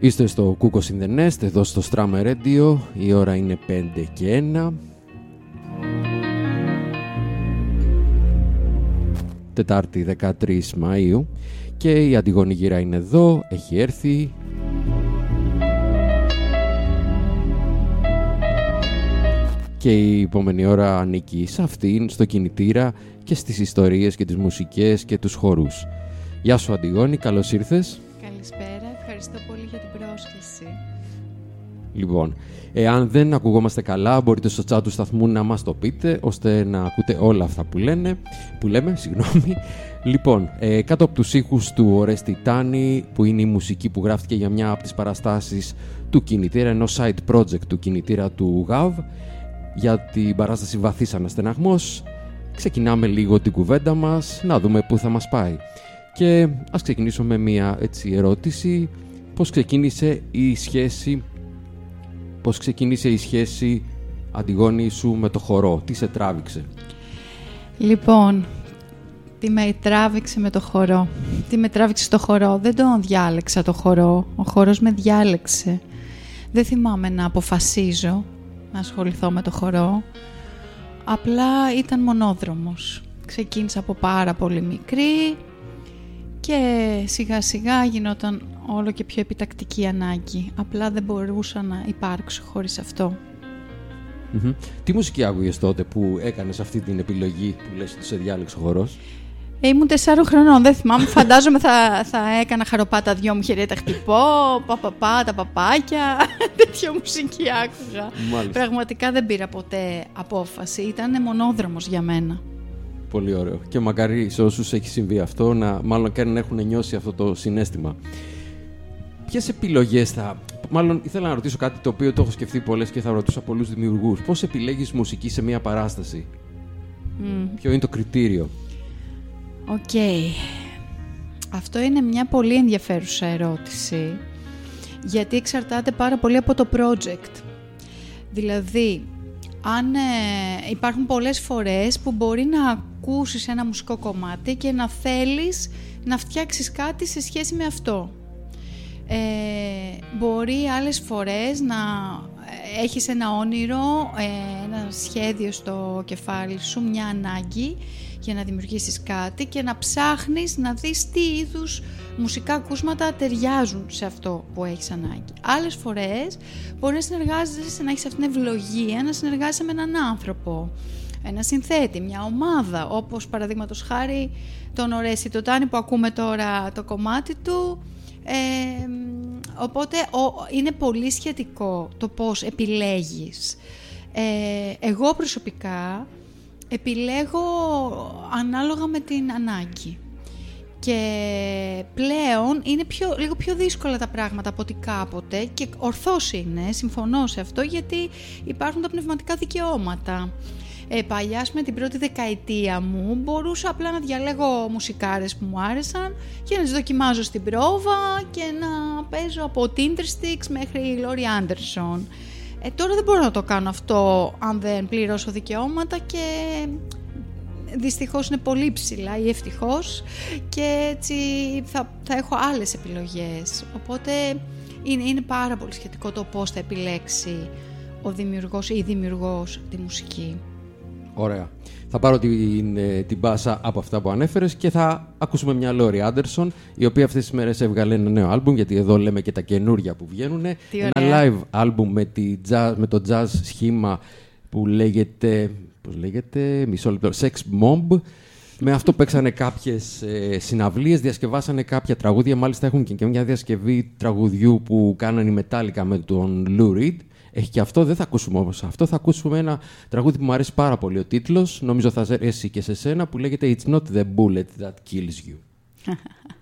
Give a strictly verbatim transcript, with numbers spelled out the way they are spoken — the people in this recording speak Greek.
Είστε στο Κούκος in the Nest, εδώ στο Strammer Radio. Η ώρα είναι πέντε και ένα. Τετάρτη δεκατρείς Μαΐου. Και η Αντιγόνη Γύρα είναι εδώ, έχει έρθει. Και η επόμενη ώρα ανήκει σε αυτήν, στο κινητήρα και στις ιστορίες και τις μουσικές και τους χορούς. Γεια σου Αντιγόνη, καλώς ήρθες. Καλησπέρα, ευχαριστώ πολύ για την πρόσκληση. Λοιπόν, εάν δεν ακουγόμαστε καλά, μπορείτε στο chat του σταθμού να μας το πείτε, ώστε να ακούτε όλα αυτά που, λένε, που λέμε. Συγγνώμη. Λοιπόν, ε, κάτω από τους ήχους του Ορέστη Τάνη, που είναι η μουσική που γράφτηκε για μια από τις παραστάσεις του κινητήρα, ενός side project του κινητήρα του ΓΑΒ, για την παράσταση Βαθύς Αναστεναγμός, ξεκινάμε λίγο την κουβέντα μας, να δούμε πού θα μας πάει. Και ας ξεκινήσω με μια έτσι ερώτηση. Πώς ξεκίνησε η σχέση, πώς ξεκίνησε η σχέση Αντιγόνη σου με το χορό, τι σε τράβηξε? Λοιπόν, τι με τράβηξε με το χορό, τι με τράβηξε στο χορό, δεν τον διάλεξα το χορό, ο χορός με διάλεξε. Δεν θυμάμαι να αποφασίζω να ασχοληθώ με το χορό, απλά ήταν μονόδρομος. Ξεκίνησα από πάρα πολύ μικρή και σιγά σιγά γινόταν όλο και πιο επιτακτική ανάγκη. Απλά δεν μπορούσα να υπάρξω χωρίς αυτό. Mm-hmm. Τι μουσική άκουγες τότε που έκανες αυτή την επιλογή που λες ότι σε διάλεξε ο χορός? Ε, ήμουν τεσσάρων χρονών, δεν θυμάμαι. Φαντάζομαι θα, θα έκανα χαροπάτα δυο μου χέρια τα χτυπώ, παπαπά, τα παπάκια, τέτοια μουσική άκουγα. Μάλιστα. Πραγματικά δεν πήρα ποτέ απόφαση, ήταν μονόδρομος για μένα. Πολύ ωραίο. Και μακάρι σε όσους έχει συμβεί αυτό, να, μάλλον και να έχουν νιώσει αυτό το συναίσθημα. Ποιες επιλογές θα... Μάλλον ήθελα να ρωτήσω κάτι το οποίο το έχω σκεφτεί πολλές και θα ρωτούσα πολλούς δημιουργούς. Πώς επιλέγεις μουσική σε μια παράσταση? Mm. Ποιο είναι το κριτήριο? Οκ. Okay. Αυτό είναι μια πολύ ενδιαφέρουσα ερώτηση, γιατί εξαρτάται πάρα πολύ από το project. Δηλαδή, αν ε, υπάρχουν πολλές φορές που μπορεί να ακούσεις ένα μουσικό κομμάτι και να θέλεις να φτιάξεις κάτι σε σχέση με αυτό. Ε, μπορεί άλλες φορές να έχεις ένα όνειρο, ε, ένα σχέδιο στο κεφάλι σου, μια ανάγκη για να δημιουργήσεις κάτι και να ψάχνεις να δεις τι είδους μουσικά ακούσματα ταιριάζουν σε αυτό που έχεις ανάγκη. Άλλες φορές μπορεί να συνεργάζεσαι, να έχεις αυτήν την ευλογία, να συνεργάζεσαι με έναν άνθρωπο, ένα συνθέτη, μια ομάδα, όπως παραδείγματος χάρη τον Ορέστη το Τάνη που ακούμε τώρα το κομμάτι του. Ε, οπότε ο, είναι πολύ σχετικό το πώς επιλέγεις. Ε, εγώ προσωπικά επιλέγω ανάλογα με την ανάγκη και πλέον είναι πιο, λίγο πιο δύσκολα τα πράγματα από ό,τι κάποτε και ορθώς είναι, συμφωνώ σε αυτό, γιατί υπάρχουν τα πνευματικά δικαιώματα. Ε, παλιά, με την πρώτη δεκαετία μου, μπορούσα απλά να διαλέγω μουσικάρες που μου άρεσαν και να τις δοκιμάζω στην πρόβα και να παίζω από Tindersticks μέχρι Laurie Anderson. Ε, τώρα δεν μπορώ να το κάνω αυτό αν δεν πληρώσω δικαιώματα και δυστυχώς είναι πολύ ψηλά ή ευτυχώς και έτσι θα, θα έχω άλλες επιλογές. Οπότε είναι, είναι πάρα πολύ σχετικό το πώς θα επιλέξει ο δημιουργός ή η δημιουργός τη μουσική. Ωραία. Θα πάρω την, την μπάσα από αυτά που ανέφερες και θα ακούσουμε μια Laurie Anderson, η οποία αυτές τις μέρες έβγαλε ένα νέο άλμπουμ, γιατί εδώ λέμε και τα καινούρια που βγαίνουν. Ένα live άλμπουμ με, τη jazz, με το jazz σχήμα που λέγεται, πώς λέγεται, μισό λεπτό, Sex Bomb. Με αυτό παίξανε κάποιες ε, συναυλίες, διασκευάσανε κάποια τραγούδια, μάλιστα έχουν και, και μια διασκευή τραγουδιού που κάνανε η Metallica με τον Lou Reed. Έχει και αυτό, δεν θα ακούσουμε όμως αυτό, θα ακούσουμε ένα τραγούδι που μου αρέσει πάρα πολύ ο τίτλος, νομίζω θα αρέσει και σε σένα, που λέγεται It's not the bullet that kills you.